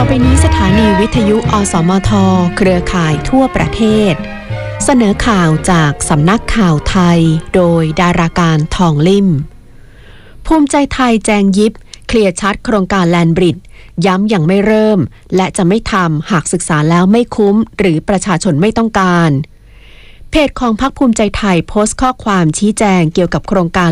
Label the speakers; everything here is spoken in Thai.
Speaker 1: อไปนี้สถานีวิทยุอสมทเครือข่ายทั่วประเทศเสนอข่าวจากสำนักข่าวไทยโดยดาราการทองลิ่มภูมิใจไทยแจงยิบเคลียร์ชัดโครงการแลนด์บริดจ์ย้ำยังไม่เริ่มและจะไม่ทำหากศึกษาแล้วไม่คุ้มหรือประชาชนไม่ต้องการเพจของพรรคภูมิใจไทยโพสต์ข้อความชี้แจงเกี่ยวกับโครงการ